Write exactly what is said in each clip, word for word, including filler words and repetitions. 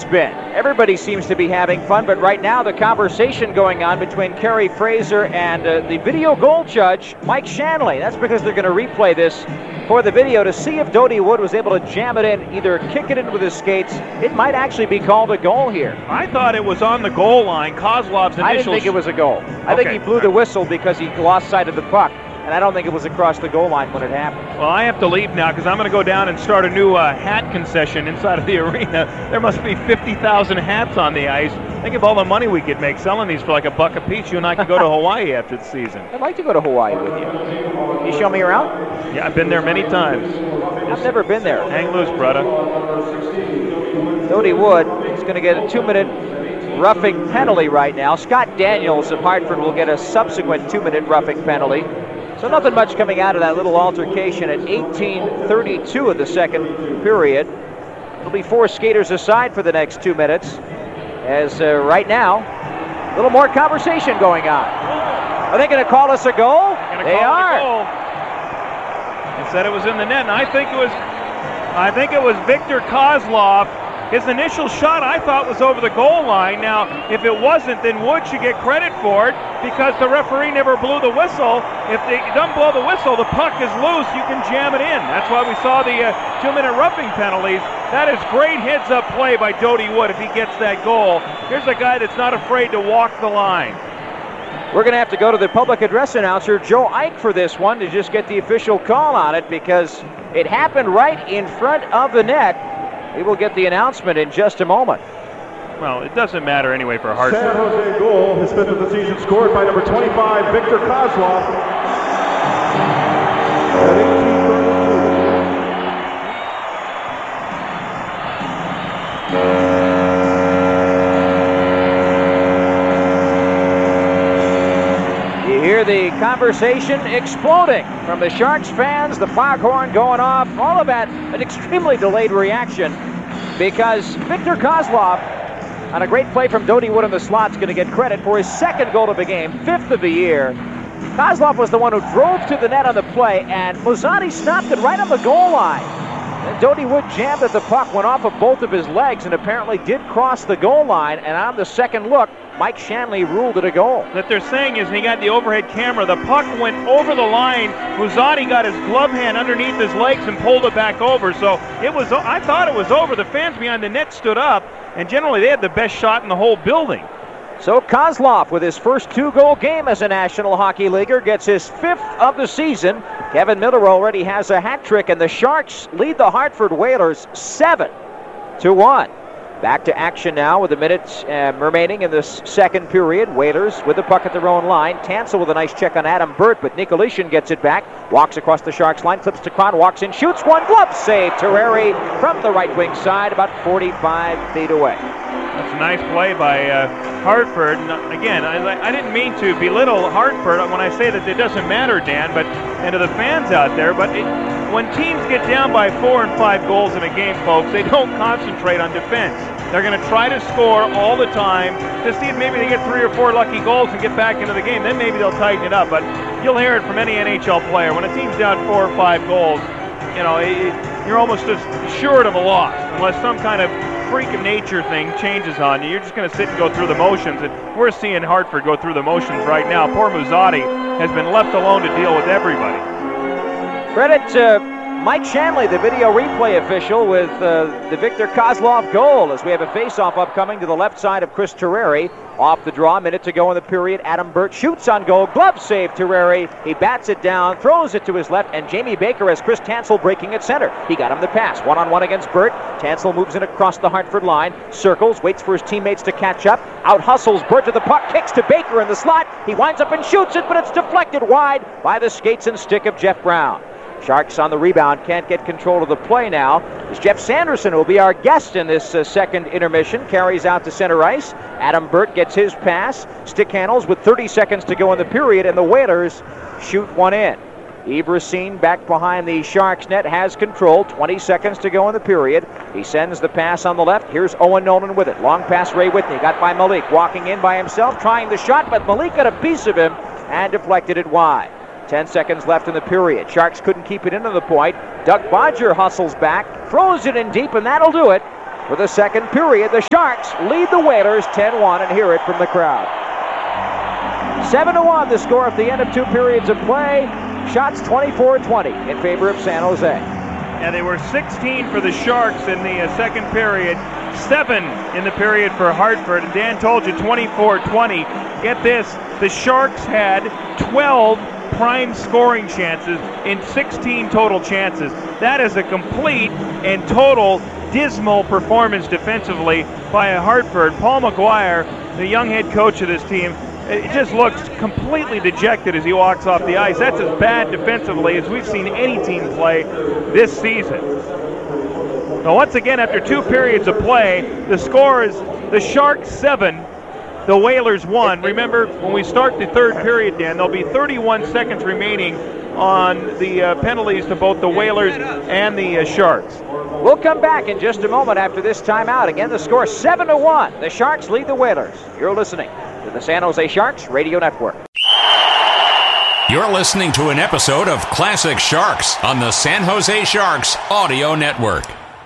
it's been. Everybody seems to be having fun, but right now the conversation going on between Kerry Fraser and uh, the video goal judge, Mike Shanley. That's because they're going to replay this for the video to see if Doty Wood was able to jam it in, either kick it in with his skates. It might actually be called a goal here. I thought it was on the goal line. Kozlov's initial... I didn't think it was a goal. I okay. think he blew the whistle because he lost sight of the puck. And I don't think it was across the goal line when it happened. Well, I have to leave now because I'm going to go down and start a new uh, hat concession inside of the arena. There must be fifty thousand hats on the ice. Think of all the money we could make selling these for like a buck a piece. You and I could go to Hawaii after the season. I'd like to go to Hawaii with you. Can you show me around? Yeah, I've been there many times. I've never been there. Hang loose, brother. Doty Wood is going to get a two-minute roughing penalty right now. Scott Daniels of Hartford will get a subsequent two-minute roughing penalty. So nothing much coming out of that little altercation at eighteen thirty-two of the second period. There'll be four skaters aside for the next two minutes. As uh, right now, a little more conversation going on. Are they going to call us a goal? They are. It a goal. They said it was in the net, and I think it was. I think it was Victor Kozlov. His initial shot, I thought, was over the goal line. Now, if it wasn't, then Wood should get credit for it because the referee never blew the whistle. If they don't blow the whistle, the puck is loose. You can jam it in. That's why we saw the uh, two-minute roughing penalties. That is great heads-up play by Doty Wood if he gets that goal. Here's a guy that's not afraid to walk the line. We're going to have to go to the public address announcer, Joe Ike, for this one to just get the official call on it because it happened right in front of the net. We will get the announcement in just a moment. Well, it doesn't matter anyway for Hartford. San Jose goal, his fifth of the season, scored by number twenty-five, Victor Kozlov. At eighteen thirty-two. You hear the conversation exploding from the Sharks fans, the foghorn going off, all of that, an extremely delayed reaction because Victor Kozlov, on a great play from Doty Wood in the slot, is going to get credit for his second goal of the game, fifth of the year. Kozlov was the one who drove to the net on the play, and Muzzatti stopped it right on the goal line. And Doty Wood jammed at the puck, went off of both of his legs, and apparently did cross the goal line, and on the second look, Mike Shanley ruled it a goal. What they're saying is, and he got the overhead camera, the puck went over the line. Muzzatti got his glove hand underneath his legs and pulled it back over. So it was, I thought it was over. The fans behind the net stood up, and generally they had the best shot in the whole building. So Kozlov, with his first two-goal game as a National Hockey Leaguer, gets his fifth of the season. Kevin Miller already has a hat trick, and the Sharks lead the Hartford Whalers seven to one. Back to action now with a minute uh, remaining in this second period. Whalers with the puck at their own line. Tansel with a nice check on Adam Burt, but Nicolishin gets it back. Walks across the Sharks line, flips to Kron, walks in, shoots one, glove save. Terreri from the right wing side, about forty-five feet away. That's a nice play by uh, Hartford. And again, I, I didn't mean to belittle Hartford when I say that it doesn't matter, Dan, but and to the fans out there, but it, when teams get down by four and five goals in a game, folks, they don't concentrate on defense. They're going to try to score all the time to see if maybe they get three or four lucky goals and get back into the game. Then maybe they'll tighten it up. But you'll hear it from any N H L player. When a team's down four or five goals, you know, you're almost assured of a loss unless some kind of freak of nature thing changes on you. You're just going to sit and go through the motions. And we're seeing Hartford go through the motions right now. Poor Muzzatti has been left alone to deal with everybody. Credit to Mike Shanley, the video replay official, with uh, the Victor Kozlov goal, as we have a face-off upcoming to the left side of Chris Terreri. Off the draw, minute to go in the period. Adam Burt shoots on goal, glove save Terreri. He bats it down, throws it to his left, and Jamie Baker has Chris Tansel breaking at center. He got him the pass, one-on-one against Burt. Tansel moves in across the Hartford line, circles, waits for his teammates to catch up, out-hustles Burt to the puck, kicks to Baker in the slot. He winds up and shoots it, but it's deflected wide by the skates and stick of Jeff Brown. Sharks on the rebound, can't get control of the play now. As Jeff Sanderson will be our guest in this uh, second intermission. Carries out to center ice. Adam Burt gets his pass. Stick handles with thirty seconds to go in the period, and the Whalers shoot one in. Yves Racine back behind the Sharks net has control. twenty seconds to go in the period. He sends the pass on the left. Here's Owen Nolan with it. Long pass, Ray Whitney. Got by Malik. Walking in by himself, trying the shot, but Malik got a piece of him and deflected it wide. Ten seconds left in the period. Sharks couldn't keep it into the point. Doug Bodger hustles back, throws it in deep, and that'll do it. for the second period. The Sharks lead the Whalers ten one, and hear it from the crowd. seven to one the score at the end of two periods of play. Shots twenty-four twenty in favor of San Jose. And they were sixteen for the Sharks in the uh, second period, seven in the period for Hartford. And Dan told you twenty-four twenty. Get this, the Sharks had twelve prime scoring chances in sixteen total chances. That is a complete and total dismal performance defensively by Hartford. Paul McGuire, the young head coach of this team, it just looks completely dejected as he walks off the ice. That's as bad defensively as we've seen any team play this season. Now, once again, after two periods of play, the score is the Sharks seven, the Whalers one. Remember, when we start the third period, Dan, there'll be thirty-one seconds remaining on the uh, penalties to both the Whalers and the uh, Sharks. We'll come back in just a moment after this timeout. Again, the score seven to one. The Sharks lead the Whalers. You're listening to the San Jose Sharks Radio Network. You're listening to an episode of Classic Sharks on the San Jose Sharks Audio Network.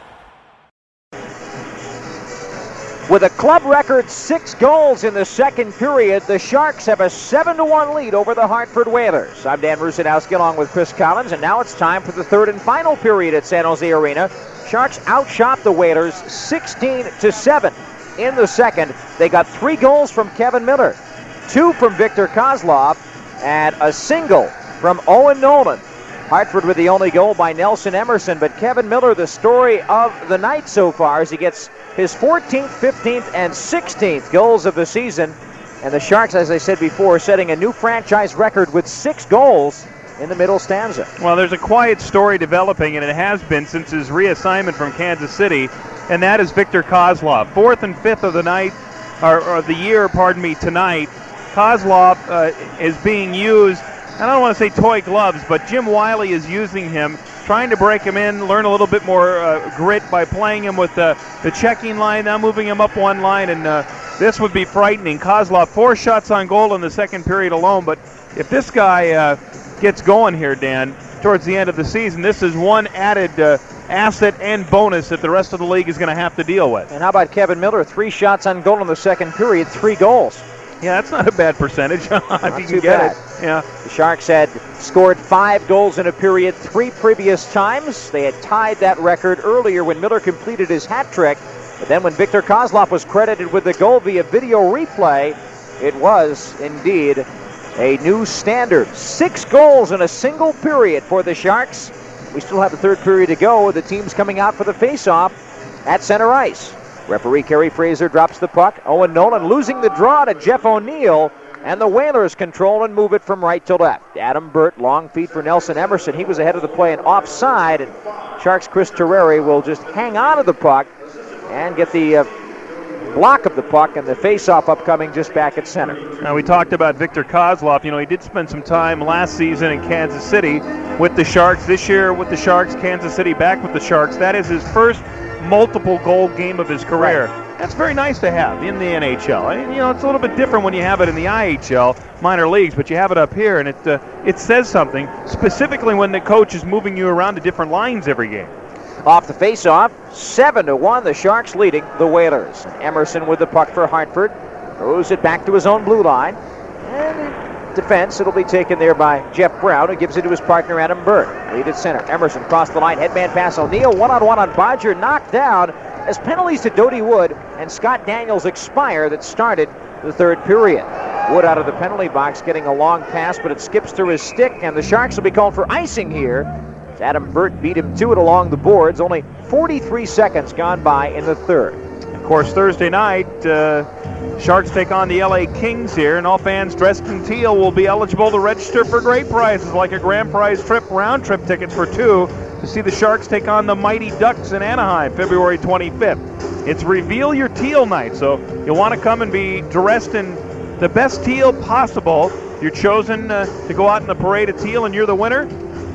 With a club record six goals in the second period, the Sharks have a seven to one lead over the Hartford Whalers. I'm Dan Rusanowski along with Chris Collins, and now it's time for the third and final period at San Jose Arena. Sharks outshot the Whalers sixteen to seven. In the second, they got three goals from Kevin Miller, two from Victor Kozlov, and a single from Owen Nolan. Hartford with the only goal by Nelson Emerson, but Kevin Miller, the story of the night so far, as he gets his fourteenth, fifteenth, and sixteenth goals of the season. And the Sharks, as I said before, setting a new franchise record with six goals in the middle stanza. Well, there's a quiet story developing, and it has been since his reassignment from Kansas City, and that is Victor Kozlov. Fourth and fifth of the night, or, or the year, pardon me, tonight. Kozlov uh, is being used, I don't want to say toy gloves, but Jim Wiley is using him, trying to break him in, learn a little bit more uh, grit by playing him with uh, the checking line, now moving him up one line, and uh, this would be frightening. Kozlov, four shots on goal in the second period alone, but if this guy uh, gets going here, Dan, towards the end of the season, this is one added uh, asset and bonus that the rest of the league is going to have to deal with. And how about Kevin Miller? Three shots on goal in the second period, three goals. Yeah, that's not a bad percentage. if Not you too can get bad. it. Yeah. The Sharks had scored five goals in a period three previous times. They had tied that record earlier when Miller completed his hat trick. But then when Victor Kozlov was credited with the goal via video replay, it was indeed a new standard. Six goals in a single period for the Sharks. We still have the third period to go. The team's coming out for the face-off at center ice. Referee Kerry Fraser drops the puck. Owen Nolan losing the draw to Jeff O'Neill, and the Whalers control and move it from right to left. Adam Burt, long feed for Nelson Emerson. He was ahead of the play and offside, and Sharks' Chris Terreri will just hang on to the puck and get the uh, block of the puck, and the face-off upcoming just back at center. Now, we talked about Victor Kozlov. You know, he did spend some time last season in Kansas City with the Sharks. This year with the Sharks, Kansas City back with the Sharks. That is his first multiple goal game of his career. Right. That's very nice to have in the N H L. I mean, you know, it's a little bit different when you have it in the I H L, minor leagues, but you have it up here, and it uh, it says something, specifically when the coach is moving you around to different lines every game. Off the face-off, seven to one, the Sharks leading the Whalers. Emerson with the puck for Hartford, throws it back to his own blue line, and in defense, it'll be taken there by Jeff Brown, who gives it to his partner Adam Burt. Lead at center. Emerson crossed the line, headman pass. O'Neill one-on-one on Bodger, knocked down as penalties to Doty Wood and Scott Daniels expire that started the third period. Wood out of the penalty box getting a long pass, but it skips through his stick, and the Sharks will be called for icing here. Adam Burt beat him to it along the boards. Only forty-three seconds gone by in the third. Of course, Thursday night, uh, Sharks take on the L A Kings here, and all fans dressed in teal will be eligible to register for great prizes like a grand prize trip, round-trip tickets for two to see the Sharks take on the Mighty Ducks in Anaheim, February twenty-fifth. It's Reveal Your Teal night, so you'll want to come and be dressed in the best teal possible. You're chosen uh, to go out in the parade of teal, and you're the winner.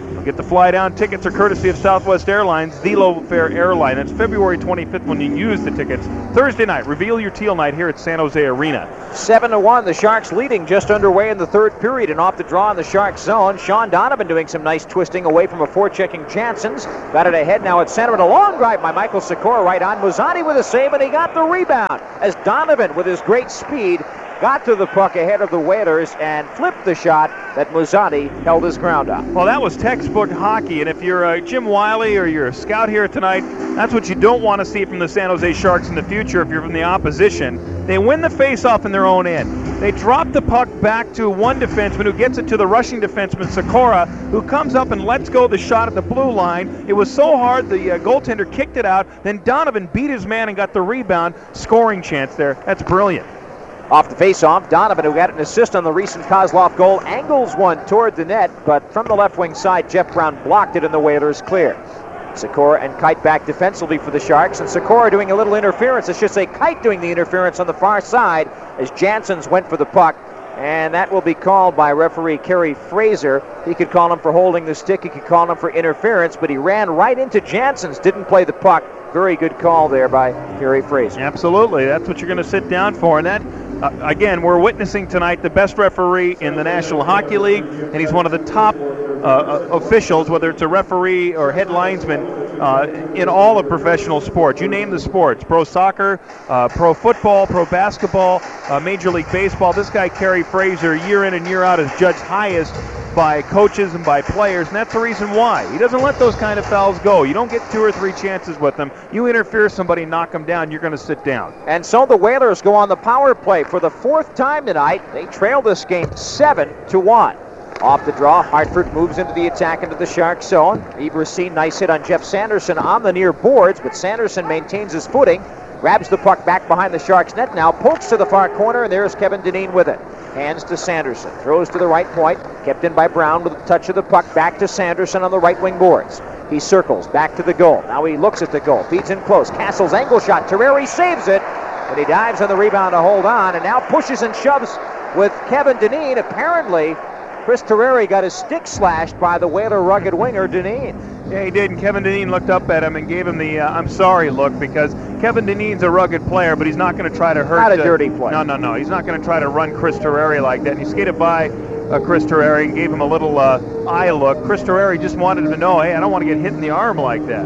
Get the fly down. Tickets are courtesy of Southwest Airlines, the low-fare airline. It's February twenty-fifth when you use the tickets. Thursday night, reveal your teal night here at San Jose Arena. seven to one, the Sharks leading just underway in the third period, and off the draw in the Sharks zone. Sean Donovan doing some nice twisting away from a forechecking Janssens. Got it ahead now at center, and a long drive by Michael Sikora right on. Muzzani with a save, and he got the rebound as Donovan, with his great speed, got to the puck ahead of the Whalers and flipped the shot that Muzzani held his ground on. Well, that was textbook hockey, and if you're uh, Jim Wiley or you're a scout here tonight, that's what you don't want to see from the San Jose Sharks in the future if you're from the opposition. They win the face-off in their own end. They drop the puck back to one defenseman who gets it to the rushing defenseman, Sikora, who comes up and lets go the shot at the blue line. It was so hard, the uh, goaltender kicked it out. Then Donovan beat his man and got the rebound. Scoring chance there. That's brilliant. Off the face-off, Donovan, who got an assist on the recent Kozlov goal, angles one toward the net, but from the left wing side, Jeff Brown blocked it and the Whalers clear. Sikora and Kite back defensively for the Sharks, and Sikora doing a little interference. I should say Kite doing the interference on the far side as Janssens went for the puck, and that will be called by referee Kerry Fraser. He could call him for holding the stick, he could call him for interference, but he ran right into Janssens, didn't play the puck. Very good call there by Kerry Fraser. Absolutely, that's what you're going to sit down for, and that Uh, again, we're witnessing tonight the best referee in the National Hockey League, and he's one of the top uh, officials, whether it's a referee or head linesman, uh, in all of professional sports. You name the sports, pro soccer, uh, pro football, pro basketball, uh, Major League Baseball. This guy, Kerry Fraser, year in and year out is judged highest by coaches and by players, and that's the reason why. He doesn't let those kind of fouls go. You don't get two or three chances with them. You interfere somebody, knock them down, you're going to sit down. And so the Whalers go on the power play for the fourth time tonight. They trail this game seven to one. Off the draw, Hartford moves into the attack into the Shark zone. Everseen, nice hit on Jeff Sanderson on the near boards, but Sanderson maintains his footing, grabs the puck back behind the Sharks net now, pokes to the far corner, and there's Kevin Dineen with it. Hands to Sanderson, throws to the right point, kept in by Brown with a touch of the puck, back to Sanderson on the right wing boards. He circles back to the goal. Now he looks at the goal, feeds in close. Castle's angle shot, Terreri saves it, but he dives on the rebound to hold on, and now pushes and shoves with Kevin Dineen. Apparently, Chris Terreri got his stick slashed by the Whaler rugged winger, Dineen. Yeah, he did, and Kevin Dineen looked up at him and gave him the uh, I'm sorry look, because Kevin Dineen's a rugged player, but he's not going to try to hurt. Not a the, dirty play. No, no, no. He's not going to try to run Chris Terreri like that. And he skated by uh, Chris Terreri and gave him a little uh, eye look. Chris Terreri just wanted him to know, hey, I don't want to get hit in the arm like that.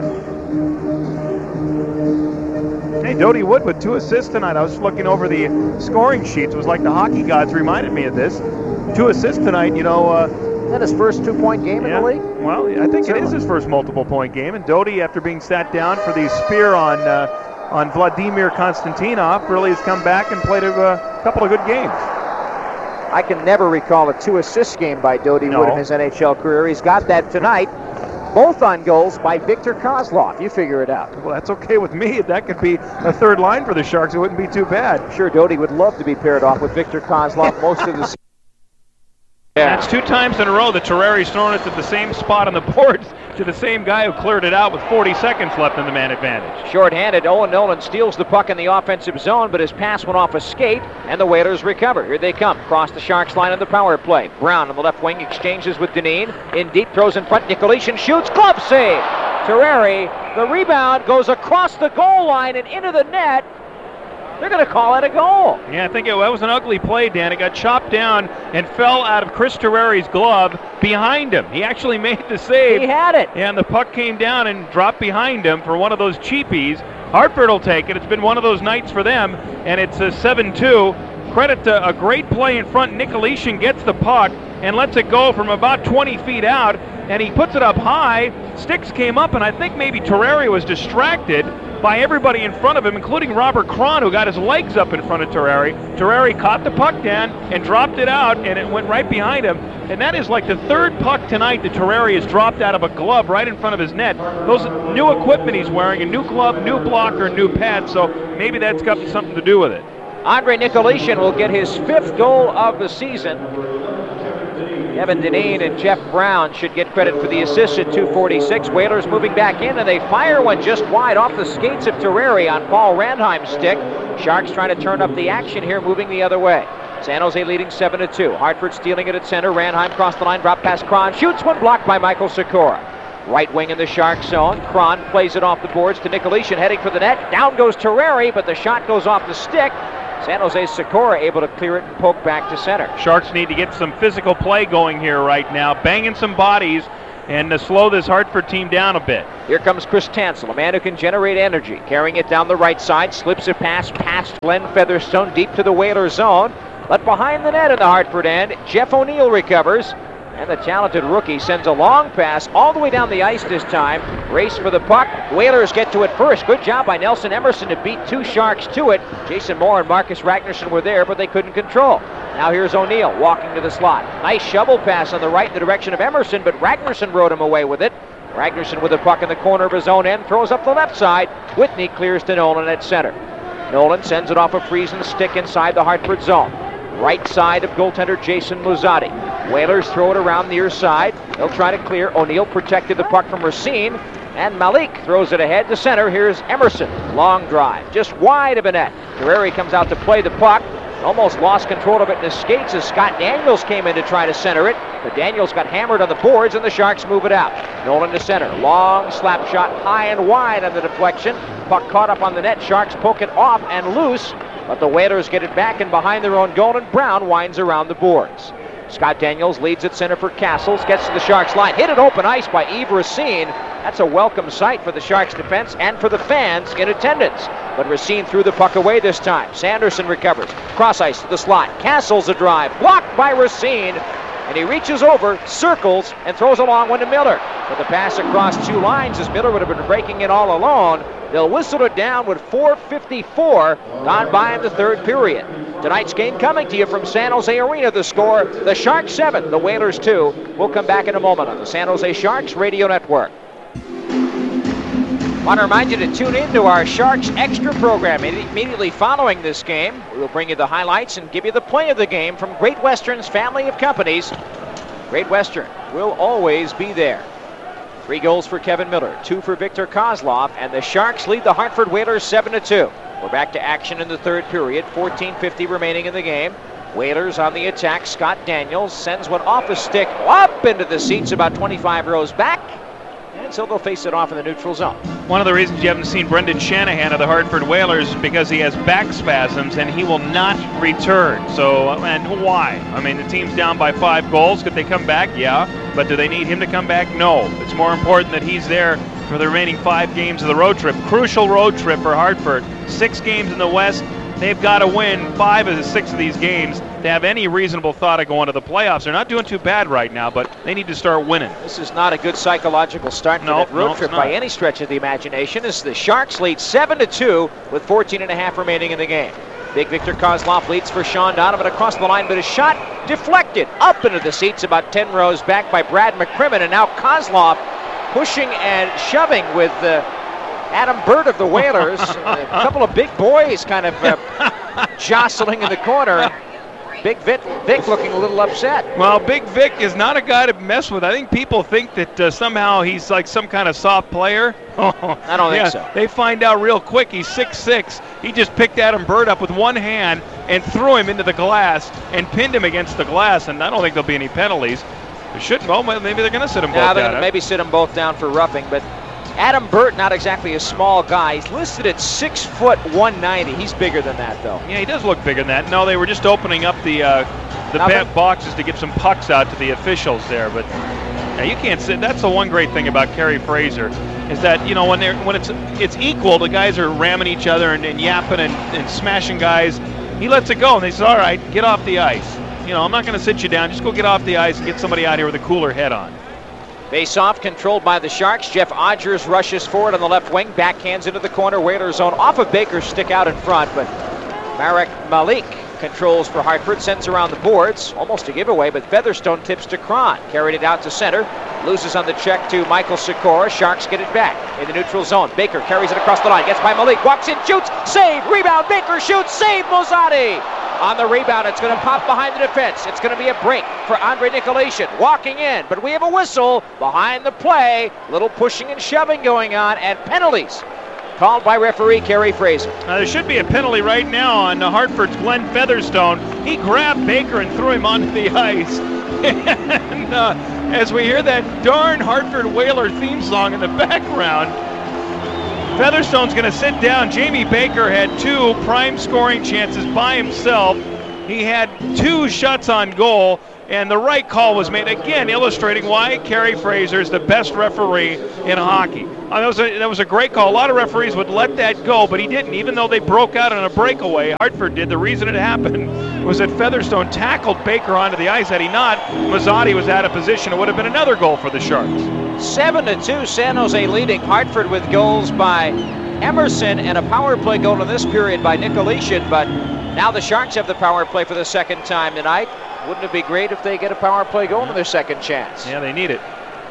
Hey, Dodie Wood with two assists tonight. I was looking over the scoring sheets. It was like the hockey gods reminded me of this. Two assists tonight, you know. Uh, Is that his first two-point game yeah, in the league? Well, I think Certainly. It is his first multiple-point game. And Dodie, after being sat down for the spear on uh, on Vladimir Konstantinov, really has come back and played a uh, couple of good games. I can never recall a two-assist game by Dodie no. Wood in his N H L career. He's got that tonight. Both on goals by Viktor Kozlov. You figure it out. Well, that's okay with me. If that could be a third line for the Sharks, it wouldn't be too bad. I'm sure Dodie would love to be paired off with Viktor Kozlov most of the season. Yeah. That's two times in a row that Terreri's thrown it to the same spot on the boards to the same guy who cleared it out with forty seconds left in the man advantage. Short-handed, Owen Nolan steals the puck in the offensive zone, but his pass went off a skate, and the Whalers recover. Here they come, across the Sharks line on the power play. Brown on the left wing exchanges with Dineen. In deep, throws in front, Nicolishin shoots, glove save! Terreri, the rebound goes across the goal line and into the net. They're going to call it a goal. Yeah, I think it, that was an ugly play, Dan. It got chopped down and fell out of Chris Terreri's glove behind him. He actually made the save. He had it. And the puck came down and dropped behind him for one of those cheapies. Hartford will take it. It's been one of those nights for them, and it's a seven two. Credit to a great play in front. Nicolishin gets the puck and lets it go from about twenty feet out, and he puts it up high. Sticks came up, and I think maybe Terreri was distracted by everybody in front of him, including Robert Cron, who got his legs up in front of Terreri. Terreri caught the puck down and dropped it out, and it went right behind him. And that is like the third puck tonight that Terreri has dropped out of a glove right in front of his net. Those new equipment he's wearing, a new glove, new blocker, new pad, so maybe that's got something to do with it. Andre Nicolishin will get his fifth goal of the season. Kevin Dineen and Jeff Brown should get credit for the assist at two forty-six. Whalers moving back in, and they fire one just wide off the skates of Terreri on Paul Randheim's stick. Sharks trying to turn up the action here, moving the other way. San Jose leading seven to two. Hartford stealing it at center. Ranheim crossed the line, drop past Cron. Shoots one, blocked by Michael Sikora. Right wing in the Shark zone. Cron plays it off the boards to Nicolishin, heading for the net. Down goes Terreri, but the shot goes off the stick. San Jose's Sikora able to clear it and poke back to center. Sharks need to get some physical play going here right now, banging some bodies and to slow this Hartford team down a bit. Here comes Chris Tansel, a man who can generate energy. Carrying it down the right side, slips it past, past Glenn Featherstone, deep to the Whaler zone. But behind the net in the Hartford end, Jeff O'Neill recovers. And the talented rookie sends a long pass all the way down the ice this time. Race for the puck. Whalers get to it first. Good job by Nelson Emerson to beat two Sharks to it. Jason Moore and Marcus Ragnarsson were there, but they couldn't control. Now here's O'Neill walking to the slot. Nice shovel pass on the right in the direction of Emerson, but Ragnarsson rode him away with it. Ragnarsson with the puck in the corner of his own end, throws up the left side. Whitney clears to Nolan at center. Nolan sends it off a Friesen stick inside the Hartford zone. Right side of goaltender Jason Muzzatti. Whalers throw it around near side. They'll try to clear. O'Neill protected the puck from Racine. And Malik throws it ahead to center. Here's Emerson. Long drive. Just wide of a net. Terreri comes out to play the puck. Almost lost control of it in his skates as Scott Daniels came in to try to center it. But Daniels got hammered on the boards and the Sharks move it out. Nolan to center. Long slap shot high and wide on the deflection. Puck caught up on the net. Sharks poke it off and loose. But the Whalers get it back and behind their own goal, and Brown winds around the boards. Scott Daniels leads at center for Castles, gets to the Sharks line, hit at open ice by Yves Racine. That's a welcome sight for the Sharks defense and for the fans in attendance. But Racine threw the puck away this time. Sanderson recovers, cross ice to the slot. Castles a drive, blocked by Racine. And he reaches over, circles, and throws a long one to Miller. But the pass across two lines as Miller would have been breaking it all alone. They'll whistle it down with four fifty-four gone by in the third period. Tonight's game coming to you from San Jose Arena. The score, the Sharks seven, the Whalers two. We'll come back in a moment on the San Jose Sharks Radio Network. I want to remind you to tune in to our Sharks Extra program. Immediately following this game, we will bring you the highlights and give you the play of the game from Great Western's family of companies. Great Western will always be there. Three goals for Kevin Miller, two for Victor Kozlov, and the Sharks lead the Hartford Whalers seven to two. We're back to action in the third period, fourteen fifty remaining in the game. Whalers on the attack. Scott Daniels sends one off a stick up into the seats about twenty-five rows back. And so they'll face it off in the neutral zone. One of the reasons you haven't seen Brendan Shanahan of the Hartford Whalers is because he has back spasms and he will not return. So, and why? I mean, the team's down by five goals. Could they come back? Yeah. But do they need him to come back? No. It's more important that he's there for the remaining five games of the road trip. Crucial road trip for Hartford. Six games in the West. They've got to win five of the six of these games to have any reasonable thought of going to the playoffs. They're not doing too bad right now, but they need to start winning. This is not a good psychological start to nope, that road nope, trip by any stretch of the imagination, as the Sharks lead seven to two with fourteen and a half remaining in the game. Big Victor Kozlov leads for Sean Donovan across the line, but his shot deflected up into the seats about ten rows back by Brad McCrimmon, and now Kozlov pushing and shoving with uh, Adam Burt of the Whalers. A couple of big boys kind of uh, jostling in the corner. Big Vic, Vic looking a little upset. Well, Big Vic is not a guy to mess with. I think people think that uh, somehow he's like some kind of soft player. I don't yeah, think so. They find out real quick. He's six six. He just picked Adam Burt up with one hand and threw him into the glass and pinned him against the glass, and I don't think there'll be any penalties. There shouldn't. Well, maybe they're going to sit them now both they're down. Gonna maybe sit them both down for roughing, but Adam Burt, not exactly a small guy. He's listed at six foot one ninety. He's bigger than that, though. Yeah, he does look bigger than that. No, they were just opening up the uh, the pet boxes to get some pucks out to the officials there. But yeah, you can't sit. That's the one great thing about Kerry Fraser, is that, you know, when they're when it's it's equal, the guys are ramming each other and, and yapping and, and smashing guys. He lets it go, and they say, "All right, get off the ice. You know, I'm not going to sit you down. Just go get off the ice and get somebody out here with a cooler head on." Face-off controlled by the Sharks. Jeff Odgers rushes forward on the left wing, backhands into the corner. Whalers zone off of Baker's stick out in front, but Marek Malik controls for Hartford, sends around the boards, almost a giveaway, but Featherstone tips to Cron. Carried it out to center, loses on the check to Michael Sikora. Sharks get it back in the neutral zone. Baker carries it across the line, gets by Malik, walks in, shoots, save, rebound, Baker shoots, save, Muzzatti! On the rebound, it's going to pop behind the defense. It's going to be a break for Andre Nicolishin, walking in, but we have a whistle behind the play. Little pushing and shoving going on, and penalties. called by referee Kerry Fraser. Now, there should be a penalty right now on uh, Hartford's Glenn Featherstone. He grabbed Baker and threw him onto the ice. and uh, as we hear that darn Hartford Whaler theme song in the background, Featherstone's going to sit down. Jamie Baker had two prime scoring chances by himself. He had two shots on goal, and the right call was made, again illustrating why Kerry Fraser is the best referee in hockey. Uh, that, was a, that was a great call. A lot of referees would let that go, but he didn't, even though they broke out on a breakaway. Hartford did. The reason it happened was that Featherstone tackled Baker onto the ice. Had he not, Mazzotti was out of position. It would have been another goal for the Sharks. seven to two, San Jose leading Hartford with goals by Emerson and a power play goal in this period by Nicolishin, but now the Sharks have the power play for the second time tonight. Wouldn't it be great if they get a power play goal in their second chance? Yeah, they need it.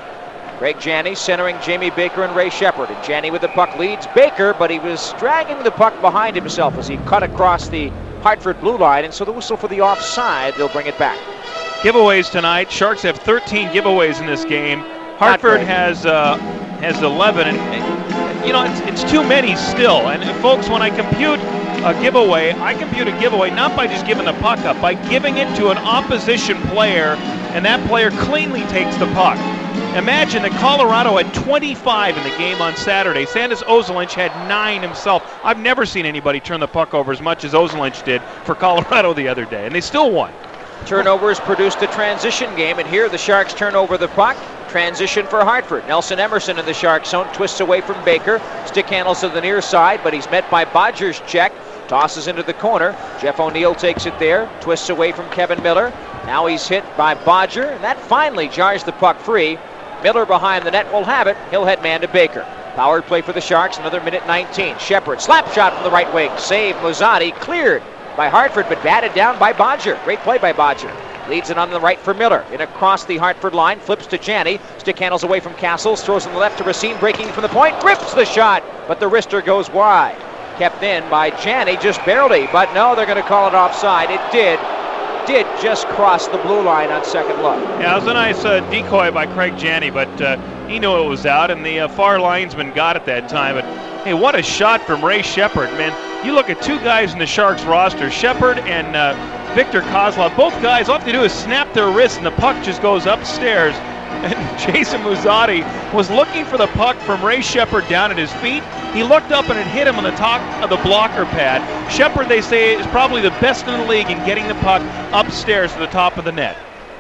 Greg Janney centering Jamie Baker and Ray Shepherd. And Janney with the puck leads Baker, but he was dragging the puck behind himself as he cut across the Hartford blue line. And so the whistle for the offside, they'll bring it back. Giveaways tonight. Sharks have thirteen giveaways in this game. Hartford has uh, has eleven. And, and, you know, it's, it's too many still. And, and folks, when I compute a giveaway, I compute a giveaway not by just giving the puck up, by giving it to an opposition player, and that player cleanly takes the puck. Imagine that Colorado had twenty-five in the game on Saturday. Sandis Ozolinsh had nine himself. I've never seen anybody turn the puck over as much as Ozolinsh did for Colorado the other day, and they still won. Turnovers produced a transition game, and here the Sharks turn over the puck. Transition for Hartford. Nelson Emerson in the Shark zone, twists away from Baker. Stick handles to the near side, but he's met by Bodger's check. Tosses into the corner. Jeff O'Neill takes it there. Twists away from Kevin Miller. Now he's hit by Bodger, and that finally jars the puck free. Miller behind the net will have it. He'll head man to Baker. Power play for the Sharks, another minute nineteen. Shepherd, slap shot from the right wing. Save Mazzotti, cleared by Hartford, but batted down by Bodger. Great play by Bodger. Leads it on the right for Miller. In across the Hartford line, flips to Janney. Stick handles away from Castles, throws on the left to Racine, breaking from the point. Grips the shot, but the wrister goes wide. Kept in by Janney, just barely, but no, they're going to call it offside. It did. Did just cross the blue line on second look. Yeah, it was a nice uh, decoy by Craig Janney, but uh, he knew it was out, and the uh, far linesman got it that time. But hey, what a shot from Ray Shepherd, man. You look at two guys in the Sharks roster, Shepherd and uh, Victor Kozlov. Both guys, all they do is snap their wrists, and the puck just goes upstairs. And Jason Mazzotti was looking for the puck from Ray Shepherd down at his feet. He looked up and it hit him on the top of the blocker pad. Shepherd, they say, is probably the best in the league in getting the puck upstairs to the top of the net.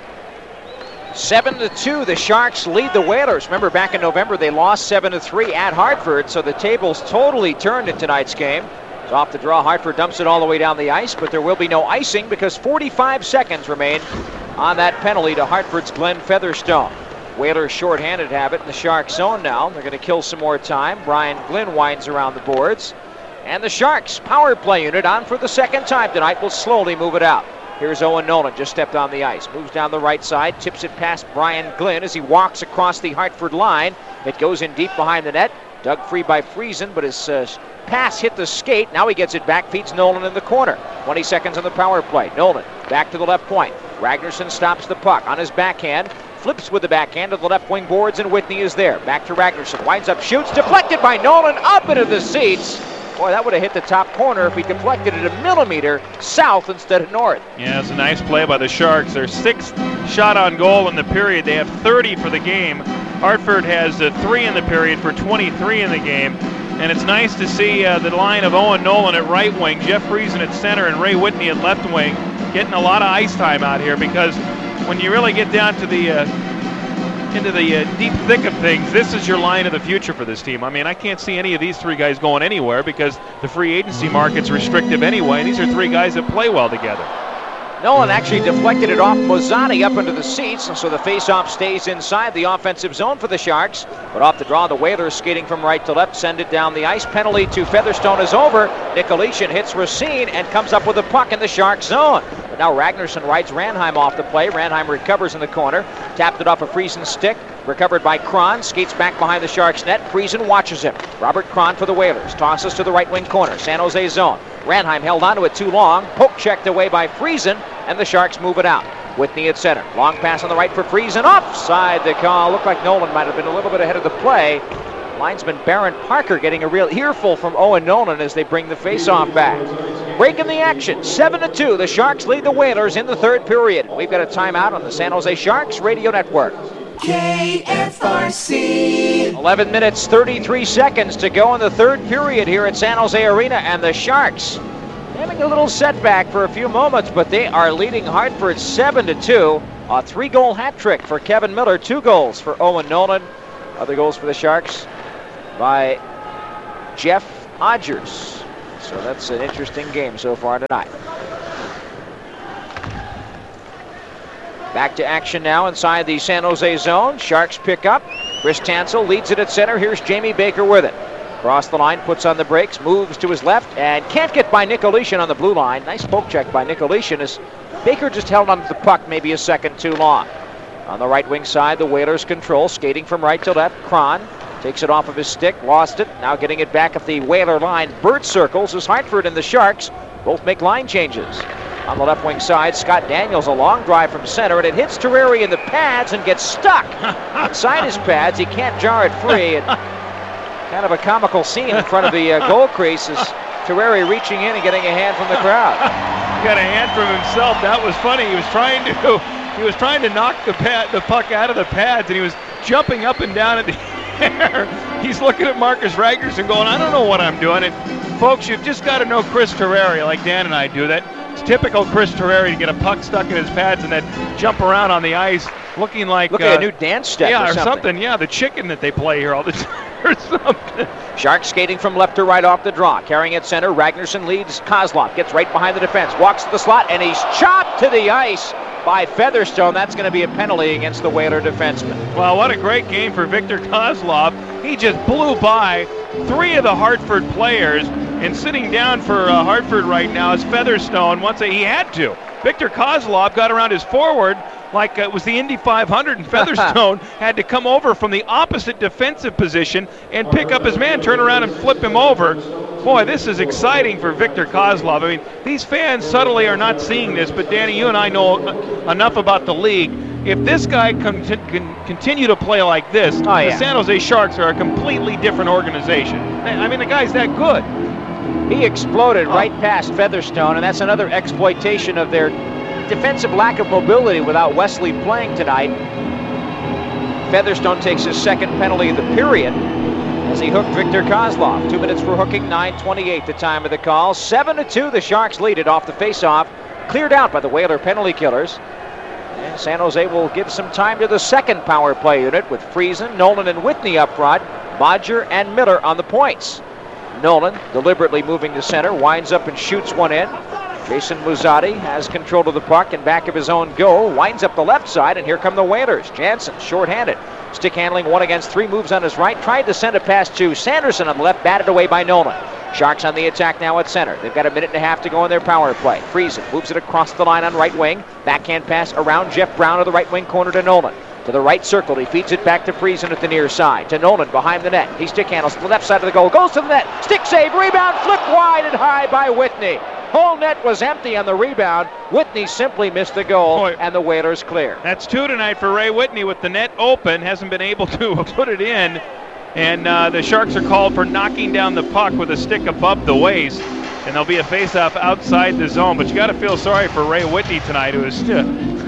Seven to two, the Sharks lead the Whalers. Remember, back in November, they lost seven to three at Hartford, so the tables totally turned in tonight's game. It's off the draw. Hartford dumps it all the way down the ice, but there will be no icing because forty-five seconds remain on that penalty to Hartford's Glenn Featherstone. Whalers shorthanded have it in the Shark zone now. They're going to kill some more time. Brian Glynn winds around the boards. And the Sharks power play unit on for the second time tonight will slowly move it out. Here's Owen Nolan, just stepped on the ice. Moves down the right side, tips it past Brian Glynn as he walks across the Hartford line. It goes in deep behind the net. Dug free by Friesen, but his uh, pass hit the skate. Now he gets it back, feeds Nolan in the corner. twenty seconds on the power play. Nolan back to the left point. Ragnarsson stops the puck on his backhand. Flips with the backhand to the left wing boards, and Whitney is there. Back to Ragnarsson. Winds up, shoots. Deflected by Nolan. Up into the seats. Boy, that would have hit the top corner if he deflected it a millimeter south instead of north. Yeah, it's a nice play by the Sharks. Their sixth shot on goal in the period. They have thirty for the game. Hartford has uh, three in the period for twenty-three in the game. And it's nice to see uh, the line of Owen Nolan at right wing, Jeff Friesen at center, and Ray Whitney at left wing, getting a lot of ice time out here, because when you really get down to the uh, into the uh, deep thick of things, this is your line of the future for this team. I mean, I can't see any of these three guys going anywhere because the free agency market's restrictive anyway, and these are three guys that play well together. Nolan actually deflected it off Mazzotti up into the seats, so the faceoff stays inside the offensive zone for the Sharks. But off the draw, the Whalers skating from right to left, send it down the ice. Penalty to Featherstone is over. Nicolishin hits Racine and comes up with a puck in the Shark zone. But now Ragnarsson rides Ranheim off the play. Ranheim recovers in the corner. Tapped it off a Friesen stick. Recovered by Kron. Skates back behind the Sharks net. Friesen watches him. Robert Kron for the Whalers. Tosses to the right wing corner. San Jose zone. Ranheim held onto it too long. Poke checked away by Friesen, and the Sharks move it out. Whitney at center. Long pass on the right for Friesen. Offside the call. Looked like Nolan might have been a little bit ahead of the play. Linesman Barron Parker getting a real earful from Owen Nolan as they bring the face-off back. Breaking the action, seven to two. The Sharks lead the Whalers in the third period. We've got a timeout on the San Jose Sharks Radio Network. K F R C. eleven minutes, thirty-three seconds to go in the third period here at San Jose Arena, and the Sharks having a little setback for a few moments, but they are leading Hartford seven to two. A three-goal hat trick for Kevin Miller, two goals for Owen Nolan. Other goals for the Sharks by Jeff Odgers. So that's an interesting game so far tonight. Back to action now inside the San Jose zone. Sharks pick up. Chris Tansel leads it at center. Here's Jamie Baker with it. Across the line, puts on the brakes, moves to his left, and can't get by Nicolishin on the blue line. Nice poke check by Nicolishin as Baker just held onto the puck maybe a second too long. On the right wing side, the Whalers control, skating from right to left. Cron takes it off of his stick, lost it. Now getting it back at the Whaler line. Bird circles as Hartford and the Sharks both make line changes. On the left wing side, Scott Daniels, a long drive from center, and it hits Terreri in the pads and gets stuck inside his pads. He can't jar it free. And kind of a comical scene in front of the uh, goal crease as Terreri reaching in and getting a hand from the crowd. Got a hand from himself. That was funny. He was trying to he was trying to knock the pad, the puck out of the pads, and he was jumping up and down in the air. He's looking at Marcus Ragnarsson going, I don't know what I'm doing. And folks, you've just got to know Chris Terreri, like Dan and I do. That it's typical Chris Terreri to get a puck stuck in his pads and then jump around on the ice looking like Look uh, at a new dance step yeah, or or something. something. Yeah, the chicken that they play here all the time or something. Sharks skating from left to right off the draw. Carrying it center, Ragnarsson leads Kozlov. Gets right behind the defense. Walks to the slot, and he's chopped to the ice by Featherstone. That's going to be a penalty against the Whaler defenseman. Well, what a great game for Victor Kozlov. He just blew by three of the Hartford players, and sitting down for uh, Hartford right now is Featherstone. Once he had to. Victor Kozlov got around his forward like it was the Indy five hundred, and Featherstone had to come over from the opposite defensive position and pick up his man, turn around and flip him over. Boy, this is exciting for Victor Kozlov. I mean, these fans subtly are not seeing this, but Danny, you and I know enough about the league. If this guy can, can continue to play like this, oh, yeah. the San Jose Sharks are a completely different organization. I mean, the guy's that good. He exploded right past Featherstone, and that's another exploitation of their defensive lack of mobility without Wesley playing tonight. Featherstone takes his second penalty of the period as he hooked Victor Kozlov. Two minutes for hooking, nine twenty-eight the time of the call. seven to two, the Sharks lead it off the faceoff. Cleared out by the Whaler penalty killers. And San Jose will give some time to the second power play unit with Friesen, Nolan, and Whitney up front. Bodger and Miller on the points. Nolan deliberately moving to center, winds up and shoots one in. Jason Muzzatti has control of the puck and back of his own goal, winds up the left side, and here come the Whalers. Jansen, short-handed, stick handling one against three, moves on his right, tried to send a pass to Sanderson on the left, batted away by Nolan. Sharks on the attack now at center. They've got a minute and a half to go in their power play. Friesen moves it across the line on right wing. Backhand pass around Jeff Brown to the right wing corner to Nolan. To the right circle, he feeds it back to Friesen at the near side. To Nolan behind the net. He stick handles to the left side of the goal. Goes to the net. Stick save. Rebound. Flipped wide and high by Whitney. Whole net was empty on the rebound. Whitney simply missed the goal, Boy, and the Whalers clear. That's two tonight for Ray Whitney with the net open. Hasn't been able to put it in. And uh, the Sharks are called for knocking down the puck with a stick above the waist. And there'll be a face-off outside the zone. But you got to feel sorry for Ray Whitney tonight, who is still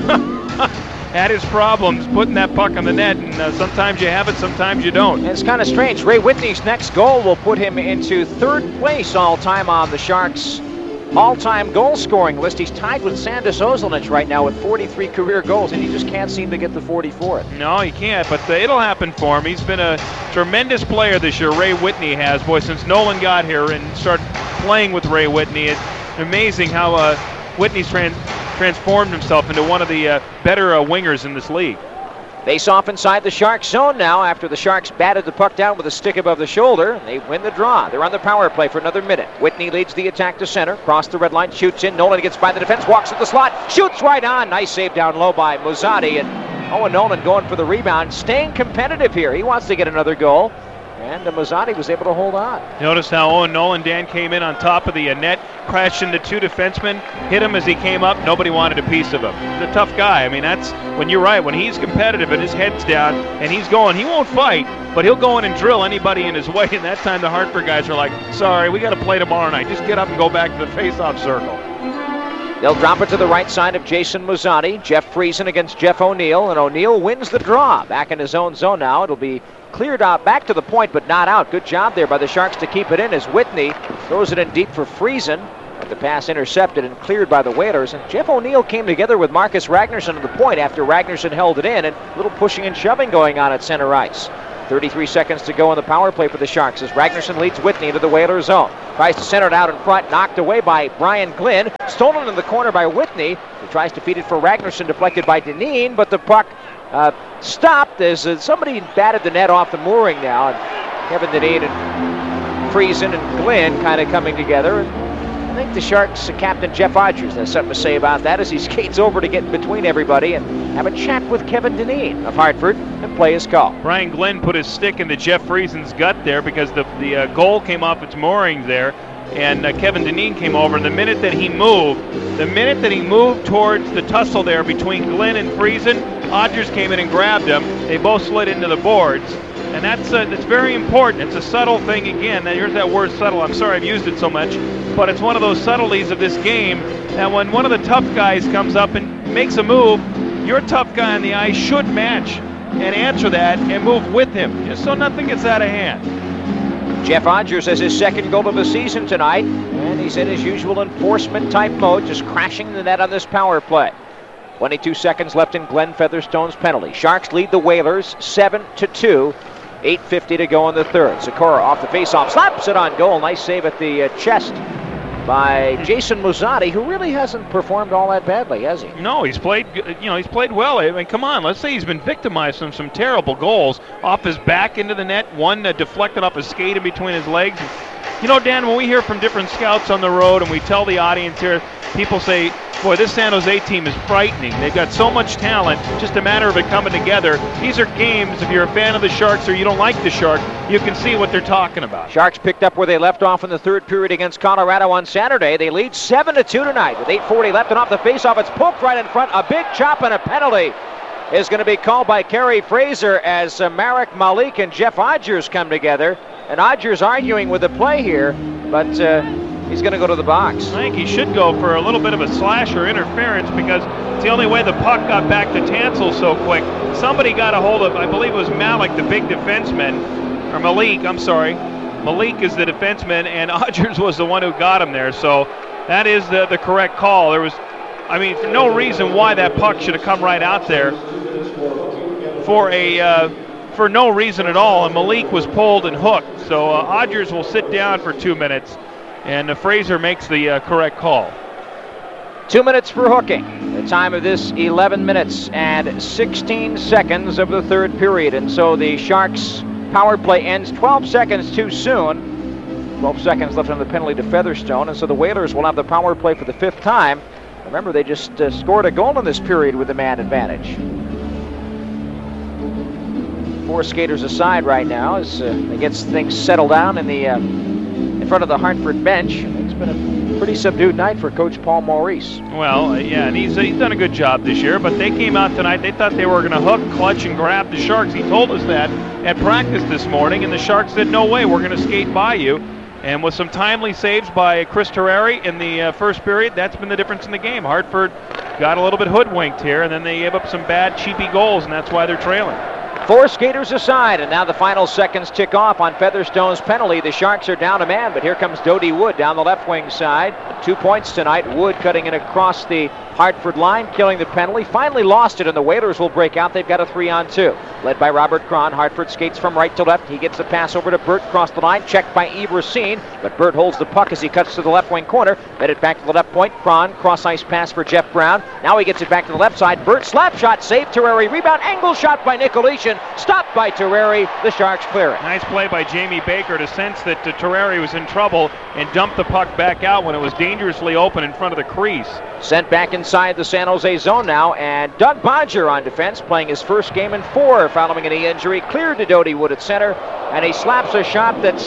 had his problems putting that puck on the net. And uh, sometimes you have it, sometimes you don't. And it's kind of strange. Ray Whitney's next goal will put him into third place all-time on the Sharks' all-time goal-scoring list. He's tied with Sandis Ozolnich right now with forty-three career goals, and he just can't seem to get the forty-fourth. No, he can't, but uh, it'll happen for him. He's been a tremendous player this year, Ray Whitney has. Boy, since Nolan got here and started playing with Ray Whitney, it's amazing how uh, Whitney's trans transformed himself into one of the uh, better uh, wingers in this league. Face off inside the Sharks zone now after the Sharks batted the puck down with a stick above the shoulder. They win the draw. They're on the power play for another minute. Whitney leads the attack to center. Cross the red line, shoots in. Nolan gets by the defense, walks at the slot, shoots right on. Nice save down low by Muzzatti. And Owen Nolan going for the rebound, staying competitive here. He wants to get another goal. And uh, Muzzatti was able to hold on. Notice how Owen Nolan, Dan, came in on top of the uh, net, crashed into two defensemen, hit him as he came up. Nobody wanted a piece of him. He's a tough guy. I mean, that's when you're right. When he's competitive and his head's down and he's going, he won't fight, but he'll go in and drill anybody in his way. And that time the Hartford guys are like, sorry, we got to play tomorrow night. Just get up and go back to the face-off circle. They'll drop it to the right side of Jason Muzzatti. Jeff Friesen against Jeff O'Neill, and O'Neill wins the draw. Back in his own zone now. It'll be cleared out back to the point, but not out. Good job there by the Sharks to keep it in as Whitney throws it in deep for Friesen. But the pass intercepted and cleared by the Whalers. And Jeff O'Neill came together with Marcus Ragnarsson at the point after Ragnarsson held it in, and a little pushing and shoving going on at center ice. thirty-three seconds to go in the power play for the Sharks as Ragnarsson leads Whitney into the Whalers zone. Tries to center it out in front, knocked away by Brian Glynn. Stolen in the corner by Whitney. He tries to feed it for Ragnarsson, deflected by Dineen, but the puck uh, stopped as uh, somebody batted the net off the mooring now. And Kevin Dineen and Friesen and Glynn kind of coming together. And I think the Sharks' uh, captain Jeff Odgers has something to say about that as he skates over to get in between everybody and have a chat with Kevin Dineen of Hartford and play his call. Brian Glynn put his stick into Jeff Friesen's gut there because the, the uh, goal came off its moorings there, and uh, Kevin Dineen came over. And the minute that he moved, the minute that he moved towards the tussle there between Glynn and Friesen, Odgers came in and grabbed him. They both slid into the boards. And that's uh, that's very important. It's a subtle thing again. Now, here's that word subtle. I'm sorry I've used it so much. But it's one of those subtleties of this game. And when one of the tough guys comes up and makes a move, your tough guy on the ice should match and answer that and move with him, just so nothing gets out of hand. Jeff Odgers has his second goal of the season tonight. And he's in his usual enforcement type mode, just crashing the net on this power play. twenty-two seconds left in Glenn Featherstone's penalty. Sharks lead the Whalers seven to two. eight fifty to go in the third. Sikora off the faceoff, slaps it on goal. Nice save at the uh, chest by Jason Muzzatti, who really hasn't performed all that badly, has he? No, he's played. You know, he's played well. I mean, come on. Let's say he's been victimized from some terrible goals off his back into the net. One uh, deflected off his skate in between his legs. You know, Dan, when we hear from different scouts on the road and we tell the audience here, people say, boy, this San Jose team is frightening. They've got so much talent, just a matter of it coming together. These are games, if you're a fan of the Sharks or you don't like the Sharks, you can see what they're talking about. Sharks picked up where they left off in the third period against Colorado on Saturday. They lead seven to two tonight with eight forty left, and off the faceoff, it's poked right in front. A big chop and a penalty is going to be called by Kerry Fraser as uh, Marek Malik and Jeff Odgers come together. And Odgers arguing with the play here, but uh, he's going to go to the box. I think he should go for a little bit of a slash or interference because it's the only way the puck got back to Tansel so quick. Somebody got a hold of, I believe it was Malik, the big defenseman, or Malik, I'm sorry. Malik is the defenseman, and Odgers was the one who got him there. So that is the, the correct call. There was, I mean, for no reason why that puck should have come right out there for a... Uh, for no reason at all, and Malik was pulled and hooked. So uh, Odgers will sit down for two minutes, and uh, Fraser makes the uh, correct call. Two minutes for hooking. The time of this, eleven minutes and sixteen seconds of the third period. And so the Sharks power play ends twelve seconds too soon. twelve seconds left on the penalty to Featherstone, and so the Whalers will have the power play for the fifth time. Remember, they just uh, scored a goal in this period with the man advantage. Four skaters aside right now as uh, they get things settled down in the uh, in front of the Hartford bench. It's been a pretty subdued night for Coach Paul Maurice. Well, uh, yeah, and he's, uh, he's done a good job this year, but they came out tonight. They thought they were going to hook, clutch, and grab the Sharks. He told us that at practice this morning, and the Sharks said, no way, we're going to skate by you. And with some timely saves by Chris Terreri in the uh, first period, that's been the difference in the game. Hartford got a little bit hoodwinked here, and then they gave up some bad, cheapy goals, and that's why they're trailing. Four skaters aside, and now the final seconds tick off on Featherstone's penalty. The Sharks are down a man, but here comes Dodie Wood down the left wing side. Two points tonight. Wood cutting in across the Hartford line, killing the penalty. Finally lost it, and the Whalers will break out. They've got a three on two. Led by Robert Cron. Hartford skates from right to left. He gets the pass over to Burt across the line. Checked by Yves Racine, but Burt holds the puck as he cuts to the left wing corner. Fed it back to the left point. Cron, cross ice pass for Jeff Brown. Now he gets it back to the left side. Burt slap shot, save Terreri. Rebound, angle shot by Nicolishin. Stopped by Terreri. The Sharks clear it. Nice play by Jamie Baker to sense that uh, Terreri was in trouble and dumped the puck back out when it was dangerously open in front of the crease. Sent back inside the San Jose zone now, and Doug Bodger on defense, playing his first game in four following a knee injury. Cleared to Dodie Wood at center, and he slaps a shot that's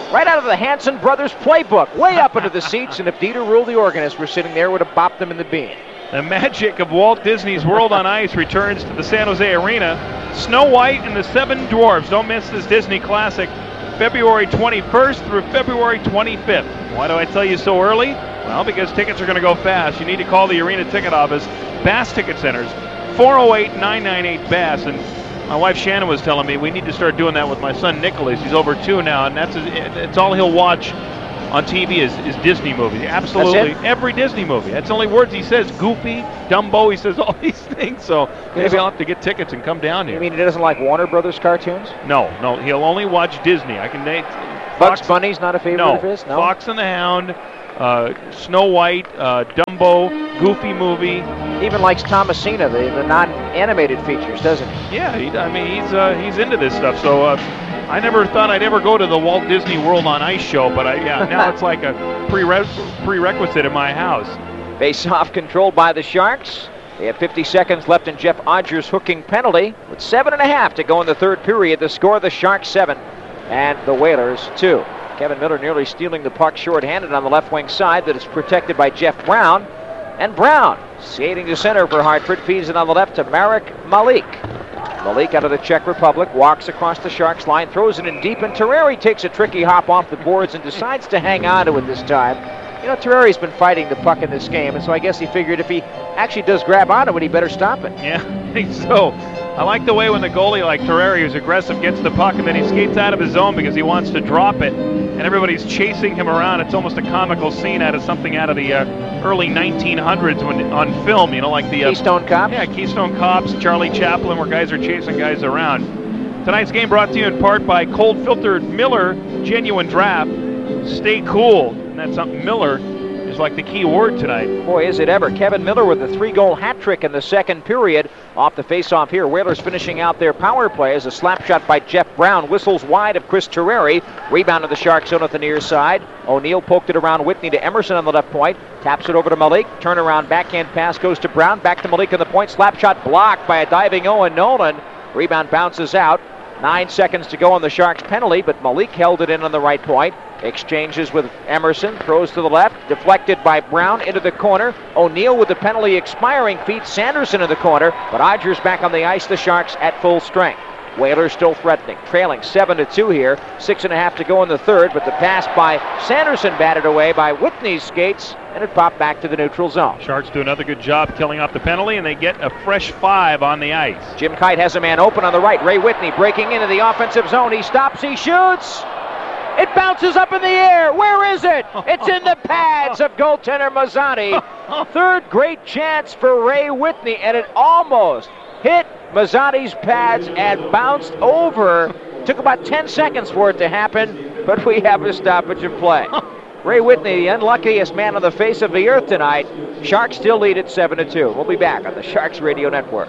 right out of the Hanson Brothers playbook, way up into the seats, and if Dieter Rule, the organist, were sitting there, would have bopped them in the bean. The magic of Walt Disney's World on Ice returns to the San Jose Arena. Snow White and the Seven Dwarfs. Don't miss this Disney classic, February twenty-first through February twenty-fifth. Why do I tell you so early? Well, because tickets are going to go fast. You need to call the arena ticket office, Bass Ticket Centers, four oh eight, nine nine eight, Bass. And my wife Shannon was telling me we need to start doing that with my son Nicholas. He's over two now, and that's it's all he'll watch on T V is, is Disney movies. Absolutely. Every Disney movie. That's the only words he says. Goofy, Dumbo, he says all these things. So maybe I'll have to get tickets and come down here. You mean he doesn't like Warner Brothers cartoons? No, no. He'll only watch Disney. I can name Bugs Bunny's not a favorite no, of his? No. Fox and the Hound, uh, Snow White, uh, Dumbo, Goofy movie. He even likes Thomasina, the, the non-animated features, doesn't he? Yeah, he, I mean, he's uh, he's into this stuff. So uh, I never thought I'd ever go to the Walt Disney World on Ice show, but I, yeah, now it's like a prere- prerequisite in my house. Face-off controlled by the Sharks. They have fifty seconds left in Jeff Odgers' hooking penalty. With seven and a half to go in the third period, the score, the Sharks seven and the Whalers two. Kevin Miller nearly stealing the puck short-handed on the left wing side, that is protected by Jeff Brown. And Brown skating to center for Hartford, feeds it on the left to Marek Malik. Malik out of the Czech Republic walks across the Sharks line, throws it in deep, and Terreri takes a tricky hop off the boards and decides to hang on to it this time. You know, Terreri's been fighting the puck in this game, and so I guess he figured if he actually does grab onto it, he better stop it. Yeah, I think so. I like the way when the goalie like Terreri, who's aggressive, gets the puck and then he skates out of his zone because he wants to drop it, and everybody's chasing him around. It's almost a comical scene out of something out of the uh, early nineteen hundreds when on film, you know, like the... Uh, Keystone Cops? Yeah, Keystone Cops, Charlie Chaplin, where guys are chasing guys around. Tonight's game brought to you in part by Cold Filtered Miller Genuine Draft. Stay cool. And that's something Miller is like the key word tonight. Boy, is it ever. Kevin Miller with a three-goal hat trick in the second period. Off the face-off here, Whalers finishing out their power play as a slap shot by Jeff Brown whistles wide of Chris Terreri. Rebound to the Shark zone at the near side. O'Neill poked it around Whitney to Emerson on the left point. Taps it over to Malik. Turnaround backhand pass goes to Brown. Back to Malik on the point. Slap shot blocked by a diving Owen Nolan. Rebound bounces out. Nine seconds to go on the Sharks penalty, but Malik held it in on the right point. Exchanges with Emerson, throws to the left, deflected by Brown into the corner. O'Neill with the penalty expiring feeds Sanderson in the corner, but Odgers back on the ice, the Sharks at full strength. Whalers still threatening, trailing seven to two here. Six and a half to go in the third, but the pass by Sanderson batted away by Whitney's skates, and it popped back to the neutral zone. Sharks do another good job killing off the penalty, and they get a fresh five on the ice. Jim Kite has a man open on the right. Ray Whitney breaking into the offensive zone. He stops, he shoots. It bounces up in the air. Where is it? It's in the pads of goaltender Mazzani. Third great chance for Ray Whitney, and it almost hit Mazzani's pads and bounced over. Took about ten seconds for it to happen, but we have a stoppage of play. Ray Whitney, the unluckiest man on the face of the earth tonight. Sharks still lead at seven to two. We'll be back on the Sharks Radio Network.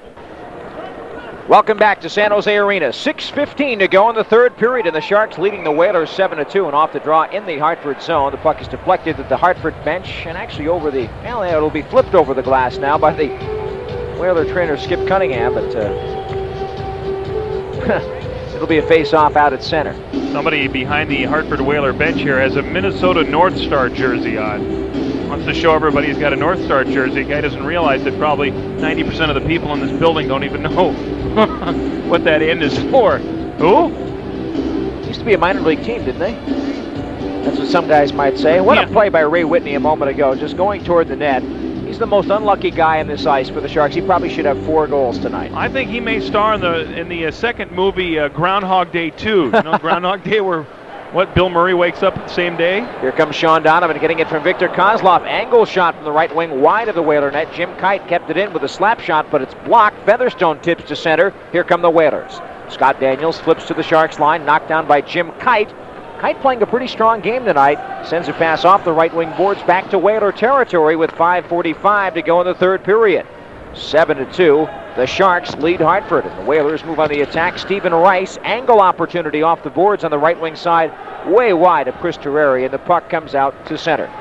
Welcome back to San Jose Arena. six fifteen to go in the third period, and the Sharks leading the Whalers seven to two, and off the draw in the Hartford zone. The puck is deflected at the Hartford bench, and actually over the, well, it'll be flipped over the glass now by the Whaler trainer Skip Cunningham, but uh, it'll be a face-off out at center. Somebody behind the Hartford Whaler bench here has a Minnesota North Star jersey on. Wants to show everybody he's got a North Star jersey. The guy doesn't realize that probably ninety percent of the people in this building don't even know what that end is for. Who? Used to be a minor league team, didn't they? That's what some guys might say. What yeah. a play by Ray Whitney a moment ago, just going toward the net. He's the most unlucky guy in this ice for the Sharks. He probably should have four goals tonight. I think he may star in the in the uh, second movie, uh, Groundhog Day two. You know, Groundhog Day, where what Bill Murray wakes up the same day. Here comes Sean Donovan getting it from Victor Kozlov. Angle shot from the right wing, wide of the Whaler net. Jim Kite kept it in with a slap shot, but it's blocked. Featherstone tips to center. Here come the Whalers. Scott Daniels flips to the Sharks line, knocked down by Jim Kite. Kite playing a pretty strong game tonight. Sends a pass off the right wing boards back to Whaler territory with five forty-five to go in the third period. seven to two. The Sharks lead Hartford, and the Whalers move on the attack. Stephen Rice, angle opportunity off the boards on the right wing side, way wide of Chris Terreri, and the puck comes out to center.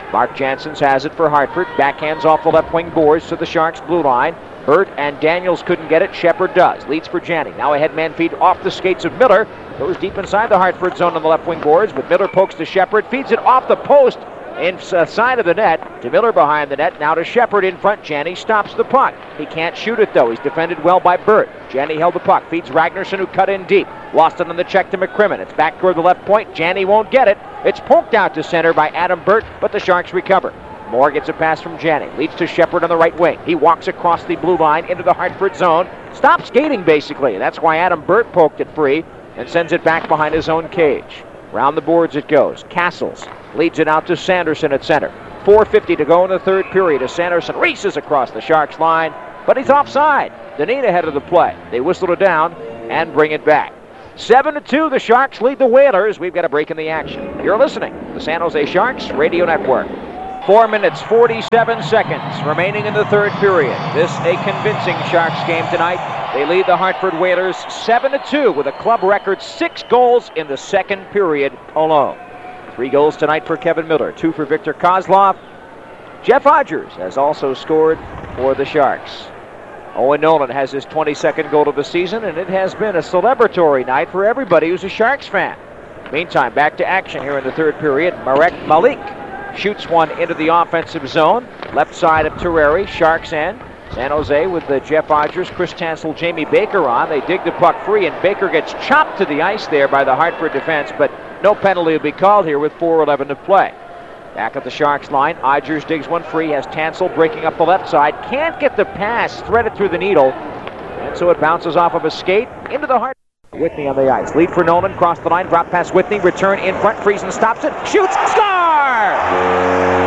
Mark Janssens has it for Hartford. Backhands off the left wing boards to the Sharks blue line. Burt and Daniels couldn't get it. Shepard does. Leads for Janney. Now a headman feed off the skates of Miller. Goes deep inside the Hartford zone on the left wing boards, but Miller pokes to Shepard. Feeds it off the post inside of the net. To Miller behind the net. Now to Shepard in front. Janney stops the puck. He can't shoot it though. He's defended well by Burt. Janney held the puck. Feeds Ragnarsson, who cut in deep. Lost it on the check to McCrimmon. It's back toward the left point. Janney won't get it. It's poked out to center by Adam Burt, but the Sharks recover. Moore gets a pass from Janney. Leads to Shepard on the right wing. He walks across the blue line into the Hartford zone. Stops skating, basically. That's why Adam Burt poked it free and sends it back behind his own cage. Round the boards it goes. Castles leads it out to Sanderson at center. four fifty to go in the third period as Sanderson races across the Sharks line, but he's offside. Dineen ahead of the play. They whistle it down and bring it back. seven to two, the Sharks lead the Whalers. We've got a break in the action. You're listening to the San Jose Sharks Radio Network. Four minutes, forty-seven seconds remaining in the third period. This a convincing Sharks game tonight. They lead the Hartford Whalers seven to two with a club record six goals in the second period alone. Three goals tonight for Kevin Miller, two for Victor Kozlov. Jeff Odgers has also scored for the Sharks. Owen Nolan has his twenty-second goal of the season, and it has been a celebratory night for everybody who's a Sharks fan. Meantime, back to action here in the third period. Marek Malik shoots one into the offensive zone. Left side of Terreri, Sharks end. San Jose with the Jeff Odgers, Chris Tansel, Jamie Baker on. They dig the puck free, and Baker gets chopped to the ice there by the Hartford defense, but no penalty will be called here with four eleven to play. Back at the Sharks line, Odgers digs one free, has Tansel breaking up the left side. Can't get the pass, threaded through the needle, and so it bounces off of a skate into the Hartford. Whitney on the ice. Lead for Nolan. Cross the line. Drop past Whitney. Return in front. Friesen stops it. Shoots. Score!